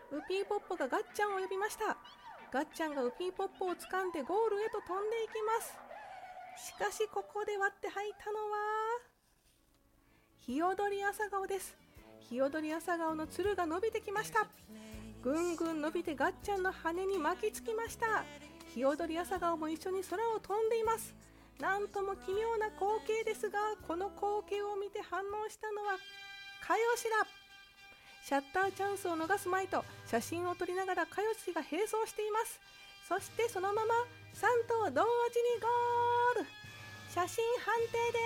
ウピーポッポがガッチャンを呼びました。ガッチャンがウピーポッポを掴んでゴールへと飛んでいきます。しかしここで割って入ったのはヒヨドリアサガオです。ヒヨドリアサガオのつるが伸びてきました。ぐんぐん伸びてガッチャンの羽に巻きつきました。ヒヨドリアサガオも一緒に空を飛んでいます。なんとも奇妙な光景ですが、この光景を見て反応したのはカヨシだ。シャッターチャンスを逃すまいと写真を撮りながらカヨシが並走しています。そしてそのまま3頭同時にゴール。写真判定です。